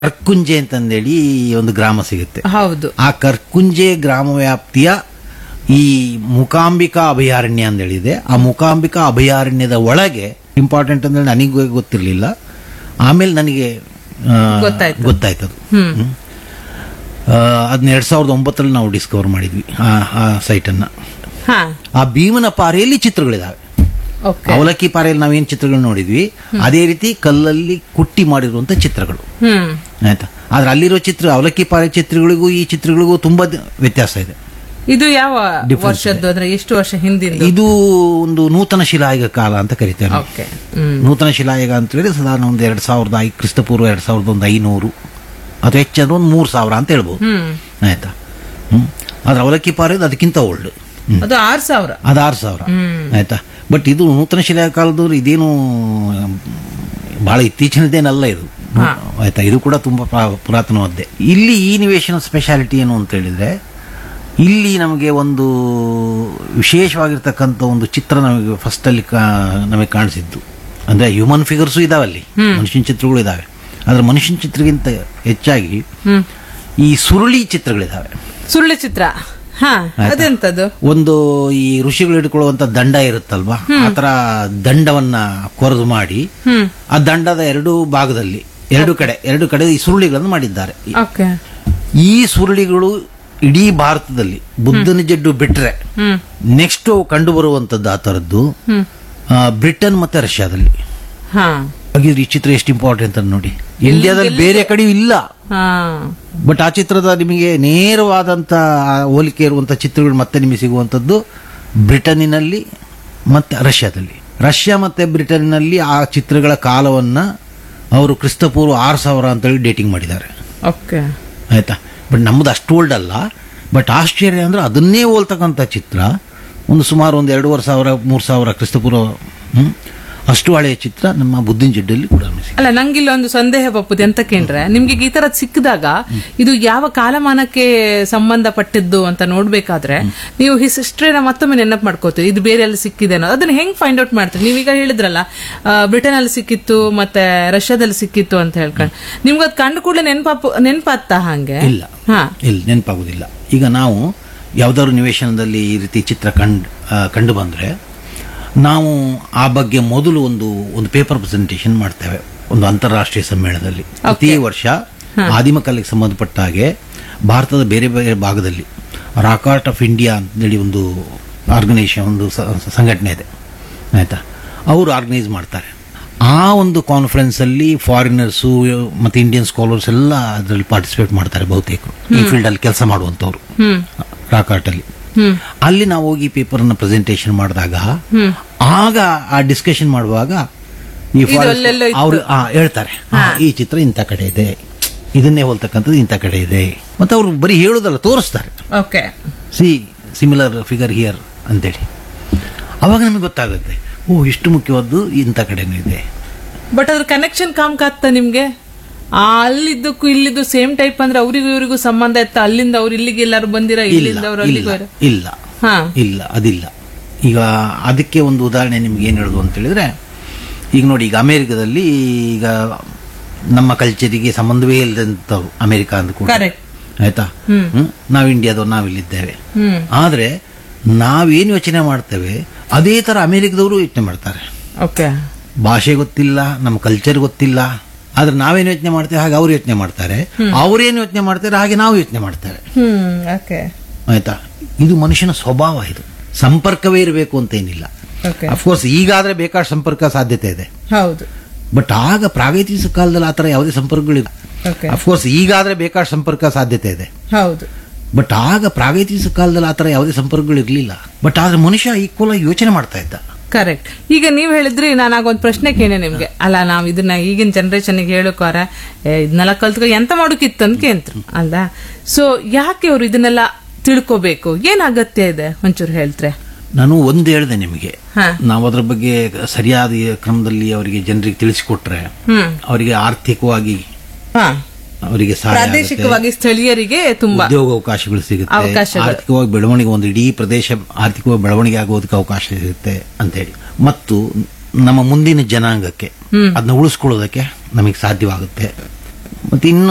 ಕರ್ಕುಂಜೆ ಅಂತಂದೇಳಿ ಒಂದು ಗ್ರಾಮ ಸಿಗುತ್ತೆ. ಹೌದು. ಆ ಕರ್ಕುಂಜೆ ಗ್ರಾಮ ವ್ಯಾಪ್ತಿಯ ಈ ಮೂಕಾಂಬಿಕಾ ಅಭಯಾರಣ್ಯ ಅಂದೇಳಿದೆ. ಆ ಮೂಕಾಂಬಿಕಾ ಅಭಯಾರಣ್ಯದ ಒಳಗೆ ಇಂಪಾರ್ಟೆಂಟ್ ಅಂದ್ರೆ ನನಗೆ ಗೊತ್ತಿರಲಿಲ್ಲ, ಆಮೇಲೆ ನನಗೆ ಗೊತ್ತಾಯ್ತು ಅದು. ಅದನ್ನ 2009 ನಾವು ಡಿಸ್ಕವರ್ ಮಾಡಿದ್ವಿ ಆ ಸೈಟ್ ಅನ್ನ. ಆ ಭೀಮನ ಪಾರೆಯಲ್ಲಿ ಚಿತ್ರಗಳಿದಾವೆ. ಅವಲಕ್ಕಿ ಪಾರೆಯಲ್ಲಿ ನಾವೇನ್ ಚಿತ್ರಗಳು ನೋಡಿದ್ವಿ ಅದೇ ರೀತಿ ಕಲ್ಲಲ್ಲಿ ಕುಟ್ಟಿ ಮಾಡಿರುವಂತ ಚಿತ್ರಗಳು, ಆಯ್ತಾ. ಆದ್ರೆ ಅಲ್ಲಿರೋ ಚಿತ್ರ, ಅವಲಕ್ಕಿ ಪಾರೆ ಚಿತ್ರಗಳಿಗೂ ಈ ಚಿತ್ರಗಳಿಗೂ ತುಂಬಾ ವ್ಯತ್ಯಾಸ ಇದೆ. ಇದು ಯಾವ ವರ್ಷದ್ದು, ಅಂದ್ರೆ ಎಷ್ಟು ವರ್ಷ ಹಿಂದಿನ? ಇದು ಒಂದು ನೂತನ ಶಿಲಾಯುಗ ಕಾಲ ಅಂತ ಕರೀತಾರೆ. ನೂತನ ಶಿಲಾಯುಗ ಅಂತ ಹೇಳಿದ್ರೆ ಸಾಧಾರಣ ಒಂದು 2000 ಕ್ರಿಸ್ತಪೂರ್ವ 2500 ಅಥವಾ ಹೆಚ್ಚಂದ್ರೆ ಒಂದು 3000 ಅಂತ ಹೇಳ್ಬೋದು, ಆಯ್ತಾ. ಆದ್ರೆ ಅವಲಕ್ಕಿ ಪಾರೆ ಅದಕ್ಕಿಂತ ಓಲ್ಡ್, ಅದು 6000. ಅದು 6000, ಆಯ್ತಾ. ಬಟ್ ಇದು ನೂತನ ಶಿಲಾಯುಗ ಕಾಲದವ್ರು ಇದೇನು ಬಹಳ ಇತ್ತೀಚಿನದೇನಲ್ಲ ಇದು, ಆಯ್ತಾ. ಇದು ಕೂಡ ತುಂಬಾ ಪುರಾತನವಾದ್ದೇ. ಇಲ್ಲಿ ಈ ನಿವೇಶನ ಸ್ಪೆಷಾಲಿಟಿ ಏನು ಅಂತ ಹೇಳಿದ್ರೆ, ಇಲ್ಲಿ ನಮಗೆ ಒಂದು ವಿಶೇಷವಾಗಿರ್ತಕ್ಕಂಥ ಒಂದು ಚಿತ್ರ ನಮಗೆ ಫಸ್ಟ್ ಅಲ್ಲಿ ನಮಗೆ ಕಾಣಿಸಿದ್ದು ಅಂದ್ರೆ ಹ್ಯೂಮನ್ ಫಿಗರ್ಸು ಇದಾವೆ ಅಲ್ಲಿ, ಮನುಷ್ಯನ ಚಿತ್ರಗಳು ಇದಾವೆ. ಆದ್ರೆ ಮನುಷ್ಯನ ಚಿತ್ರಗಿಂತ ಹೆಚ್ಚಾಗಿ ಈ ಸುರುಳಿ ಚಿತ್ರಗಳಿದಾವೆ. ಸುರುಳಿ ಚಿತ್ರ ಅದೆಂತದ್ದು? ಒಂದು ಈ ಋಷಿಗಳು ಹಿಡ್ಕೊಳ್ಳುವಂತ ದಂಡ ಇರುತ್ತಲ್ವಾ, ಆತರ ದಂಡವನ್ನ ಕೊರೆದು ಮಾಡಿ ಆ ದಂಡದ ಎರಡು ಭಾಗದಲ್ಲಿ ಎರಡು ಕಡೆ ಈ ಸುರುಳಿಗಳನ್ನು ಮಾಡಿದ್ದಾರೆ. ಈ ಸುರುಳಿಗಳು ಇಡೀ ಭಾರತದಲ್ಲಿ ಬುದ್ಧನ ಜಡ್ಡು ಬಿಟ್ರೆ ನೆಕ್ಸ್ಟ್ ಕಂಡು ಬರುವಂತದ್ದು ಆ ತರದ್ದು ಬ್ರಿಟನ್ ಮತ್ತೆ ರಷ್ಯಾದಲ್ಲಿ. ಹಾಗಿದ್ರೆ ಈ ಚಿತ್ರ ಎಷ್ಟು ಇಂಪಾರ್ಟೆಂಟ್ ಅಂತ ನೋಡಿ. ಇಂಡಿಯಾದಲ್ಲಿ ಬೇರೆ ಕಡೆ ಇಲ್ಲ, ಬಟ್ ಆ ಚಿತ್ರದ ನಿಮಗೆ ನೇರವಾದಂತ ಹೋಲಿಕೆ ಇರುವಂತಹ ಚಿತ್ರಗಳು ಮತ್ತೆ ನಿಮಗೆ ಸಿಗುವಂತದ್ದು ಬ್ರಿಟನ್ನಿನಲ್ಲಿ ಮತ್ತೆ ರಷ್ಯಾದಲ್ಲಿ. ರಷ್ಯಾ ಮತ್ತೆ ಬ್ರಿಟನ್ನಲ್ಲಿ ಆ ಚಿತ್ರಗಳ ಕಾಲವನ್ನ ಅವರು ಕ್ರಿಸ್ತಪೂರ್ವ 6000 ಅಂತ ಹೇಳಿ ಡೇಟಿಂಗ್ ಮಾಡಿದ್ದಾರೆ, ಆಯ್ತಾ. ಬಟ್ ನಮ್ಮದು ಅಷ್ಟು ಓಲ್ಡ್ ಅಲ್ಲ. ಬಟ್ ಆಶ್ಚರ್ಯ ಅಂದ್ರೆ ಅದನ್ನೇ ಹೋಲ್ತಕ್ಕಂಥ ಚಿತ್ರ ಒಂದು ಸುಮಾರು ಒಂದು 2500-3000 ಕ್ರಿಸ್ತಪೂರ್ವ ಅಷ್ಟು ಹಳೆಯ ಚಿತ್ರ ನಮ್ಮ ಬುದ್ಧಿನ ಜಿಡ್ಡಲ್ಲಿ ಕೂಡ ಅಲ್ಲ. ನಂಗಿಲ್ಲ ಒಂದು ಸಂದೇಹ ಬಪ್ಪುದು ಎಂತಕ್ಕೇಂದ್ರೆ, ನಿಮ್ಗೆ ಈ ತರ ಸಿಕ್ಕಿದಾಗ ಇದು ಯಾವ ಕಾಲಮಾನಕ್ಕೆ ಸಂಬಂಧಪಟ್ಟಿದ್ದು ಅಂತ ನೋಡ್ಬೇಕಾದ್ರೆ ನೀವು ಹಿಸ್ಟ್ರಿನ ಮತ್ತೊಮ್ಮೆ ನೆನಪು ಮಾಡ್ಕೋತೀರಿ, ಇದು ಬೇರೆ ಎಲ್ಲ ಸಿಕ್ಕಿದೆ ಅನ್ನೋ. ಅದನ್ನ ಹೆಂಗ್ ಫೈಂಡ್ ಔಟ್ ಮಾಡ್ತೀರಿ? ನೀವೀಗ ಹೇಳಿದ್ರಲ್ಲ ಬ್ರಿಟನ್ ಅಲ್ಲಿ ಸಿಕ್ಕಿತ್ತು ಮತ್ತೆ ರಷ್ಯಾದಲ್ಲಿ ಸಿಕ್ಕಿತ್ತು ಅಂತ ಹೇಳ್ಕೊಂಡು, ನಿಮ್ಗೆ ಅದು ಕಂಡು ಕೂಡಲೇ ನೆನಪಾಗ್ತಾ? ಹಂಗೆ ಇಲ್ಲ, ನೆನಪಾಗುದಿಲ್ಲ. ಈಗ ನಾವು ಯಾವ್ದಾದ್ರು ನಿವೇಶನದಲ್ಲಿ ಈ ರೀತಿ ಚಿತ್ರ ಕಂಡು ಬಂದ್ರೆ ನಾವು ಆ ಬಗ್ಗೆ ಮೊದಲು ಒಂದು ಪೇಪರ್ ಪ್ರೆಸೆಂಟೇಷನ್ ಮಾಡ್ತೇವೆ ಒಂದು ಅಂತಾರಾಷ್ಟ್ರೀಯ ಸಮ್ಮೇಳನದಲ್ಲಿ. ಪ್ರತಿ ವರ್ಷ ಆದಿಮ ಕಲೆಗೆ ಸಂಬಂಧಪಟ್ಟ ಹಾಗೆ ಭಾರತದ ಬೇರೆ ಬೇರೆ ಭಾಗದಲ್ಲಿ ರಾಕ್ ಆರ್ಟ್ ಆಫ್ ಇಂಡಿಯಾ ಅಂತೇಳಿ ಒಂದು ಆರ್ಗನೈಸೇಷನ್, ಒಂದು ಸಂಘಟನೆ ಇದೆ, ಆಯ್ತಾ. ಅವರು ಆರ್ಗನೈಸ್ ಮಾಡ್ತಾರೆ. ಆ ಒಂದು ಕಾನ್ಫರೆನ್ಸ್ ಅಲ್ಲಿ ಫಾರಿನರ್ಸು ಮತ್ತೆ ಇಂಡಿಯನ್ ಸ್ಕಾಲರ್ಸ್ ಎಲ್ಲ ಅದರಲ್ಲಿ ಪಾರ್ಟಿಸಿಪೇಟ್ ಮಾಡ್ತಾರೆ. ಬಹುತೇಕರು ಈ ಫೀಲ್ಡ್ ಅಲ್ಲಿ ಕೆಲಸ ಮಾಡುವಂತವ್ರು ರಾಕ್ ಆರ್ಟ್ ಅಲ್ಲಿ. ಅಲ್ಲಿ ನಾವು ಹೋಗಿ ಪೇಪರ್ ಅನ್ನ ಪ್ರೆಸೆಂಟೇಷನ್ ಮಾಡಿದಾಗ ಆಗ ಆ ಡಿಸ್ಕಷನ್ ಮಾಡುವಾಗ ಈ ಅವರು ಹೇಳ್ತಾರೆ, ಈ ಚಿತ್ರ ಇಂಥ ಕಡೆ ಇದೆ, ಇದನ್ನೇ ಹೋಲ್ತಕ್ಕಂಥದ್ದು ಇಂಥ ಕಡೆ ಇದೆ ಮತ್ತೆ ಅವ್ರು ಬರೀ ಹೇಳೋದಲ್ಲ, ತೋರಿಸ್ತಾರೆ. ಸಿಮಿಲರ್ ಫಿಗರ್ ಹಿಯರ್ ಅಂತೇಳಿ. ಅವಾಗ ನಮಗೆ ಗೊತ್ತಾಗುತ್ತೆ, ಓ ಇಷ್ಟು ಮುಖ್ಯವಾದ್ದು ಇಂಥ ಕಡೆನೂ ಇದೆ. ಬಟ್ ಅದ್ರ ಕನೆಕ್ಷನ್ ಕಾಮ್ಕಾಗ್ತ ನಿಮ್ಗೆ? ಅಲ್ಲಿದ್ದಕ್ಕೂ ಇಲ್ಲಿದ್ದು ಸೇಮ್ ಟೈಪ್ ಅಂದ್ರೆ ಅವರಿಗೂ ಇವರಿಗೂ ಸಂಬಂಧ ಇತ್ತ? ಅಲ್ಲಿಂದ ಅವ್ರು ಇಲ್ಲಿಗೆ ಎಲ್ಲರೂ ಬಂದಿರ, ಇಲ್ಲಿಂದ ಅವರು ಇಲ್ಲ, ಅದಿಲ್ಲ. ಈಗ ಅದಕ್ಕೆ ಒಂದು ಉದಾಹರಣೆ ನಿಮ್ಗೆ ಏನ್ ಹೇಳುದು ಅಂತ ಹೇಳಿದ್ರೆ, ಈಗ ನೋಡಿ, ಈಗ ಅಮೆರಿಕದಲ್ಲಿ ಈಗ ನಮ್ಮ ಕಲ್ಚರಿಗೆ ಸಂಬಂಧವೇ ಇಲ್ಲದಂತವ್ರು ಅಮೆರಿಕ ಅಂದ ಕೂಡ, ಆಯ್ತಾ. ನಾವು ಇಂಡಿಯಾದವ್ರು, ನಾವಿಲ್ಲಿದ್ದೇವೆ. ಆದ್ರೆ ನಾವೇನು ಯೋಚನೆ ಮಾಡ್ತೇವೆ ಅದೇ ತರ ಅಮೆರಿಕದವರು ಯೋಚನೆ ಮಾಡ್ತಾರೆ. ಭಾಷೆ ಗೊತ್ತಿಲ್ಲ, ನಮ್ಮ ಕಲ್ಚರ್ ಗೊತ್ತಿಲ್ಲ, ಆದ್ರೆ ನಾವೇನು ಯೋಚನೆ ಮಾಡ್ತೇವೆ ಹಾಗೆ ಅವ್ರು ಯೋಚನೆ ಮಾಡ್ತಾರೆ, ಅವ್ರೇನು ಯೋಚನೆ ಮಾಡ್ತಾರೆ ಹಾಗೆ ನಾವು ಯೋಚನೆ ಮಾಡ್ತೇವೆ, ಆಯ್ತಾ. ಇದು ಮನುಷ್ಯನ ಸ್ವಭಾವ. ಇದು ಸಂಪರ್ಕವೇ ಇರಬೇಕು ಅಂತ ಏನಿಲ್ಲ. ಅಫ್ಕೋರ್ಸ್ ಈಗಾದ್ರೆ ಬೇಕಾದ ಸಂಪರ್ಕ ಸಾಧ್ಯತೆ ಇದೆ, ಬಟ್ ಆಗ ಪ್ರಾಗೈತಿಕ ಕಾಲದಲ್ಲಿ ಆತರ ಯಾವುದೇ ಸಂಪರ್ಕಗಳಿಲ್ಲ. ಅಫ್ಕೋರ್ಸ್ ಈಗಾದ್ರೆ ಬೇಕಾದ ಸಂಪರ್ಕ ಸಾಧ್ಯತೆ ಇದೆ, ಬಟ್ ಆಗ ಪ್ರಾಗೈತಿಕ ಕಾಲದಲ್ಲಿ ಆತರ ಯಾವುದೇ ಸಂಪರ್ಕಗಳು ಇರಲಿಲ್ಲ. ಬಟ್ ಆದ್ರೆ ಮನುಷ್ಯ ಈಕ್ವಲ್ ಆಗಿ ಯೋಚನೆ ಮಾಡ್ತಾ ಇದ್ದ. ಕರೆಕ್ಟ್. ಈಗ ನೀವ್ ಹೇಳಿದ್ರಿ, ನಾನಾಗೊಂದು ಪ್ರಶ್ನೆ ಕೇಳಿ ನಿಮ್ಗೆ. ಅಲ್ಲ, ನಾವ್ ಇದನ್ನ ಈಗಿನ ಜನರೇಷನ್ಗೆ ಹೇಳೋಕಾರ ಇದನ್ನೆಲ್ಲ ಕಲ್ತ್ಕೊ ಎಂತ ಮಾಡೋಕಿತ್ತು ಅಂತ ಕೇಂದ್ರ ಅಲ್ಲ. ಸೊ ಯಾಕೆ ಅವ್ರು ಇದನ್ನೆಲ್ಲ ತಿಳ್ಕೋಬೇಕು? ಏನ್ ಅಗತ್ಯ ಇದೆ ಒಂಚೂರು ಹೇಳ್ತಾರೆ. ನಾನು ಒಂದು ಹೇಳಿದೆ ನಿಮಗೆ, ನಾವು ಅದ್ರ ಬಗ್ಗೆ ಸರಿಯಾದ ಕ್ರಮದಲ್ಲಿ ಅವರಿಗೆ ಜನರಿಗೆ ತಿಳಿಸಿಕೊಟ್ರೆ ಅವರಿಗೆ ಆರ್ಥಿಕವಾಗಿ, ಅವರಿಗೆ ಪ್ರಾದೇಶಿಕವಾಗಿ ಸ್ಥಳೀಯರಿಗೆ ತುಂಬಾ ಉದ್ಯೋಗಾವಕಾಶಗಳು ಸಿಗುತ್ತೆ, ಆರ್ಥಿಕವಾಗಿ ಬೆಳವಣಿಗೆ, ಒಂದು ಇಡೀ ಪ್ರದೇಶ ಆರ್ಥಿಕವಾಗಿ ಬೆಳವಣಿಗೆ ಆಗೋದಕ್ಕೆ ಅವಕಾಶ ಸಿಗುತ್ತೆ ಅಂತ ಹೇಳಿ, ಮತ್ತು ನಮ್ಮ ಮುಂದಿನ ಜನಾಂಗಕ್ಕೆ ಅದನ್ನ ಉಳಿಸ್ಕೊಳ್ಳೋದಕ್ಕೆ ನಮಗೆ ಸಾಧ್ಯವಾಗುತ್ತೆ. ಮತ್ತೆ ಇನ್ನು